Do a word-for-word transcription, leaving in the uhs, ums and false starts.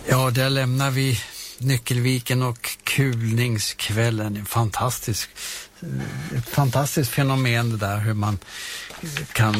Ja, där lämnar vi Nyckelviken och kulningskvällen. Fantastisk, ett fantastiskt fenomen det där hur man kan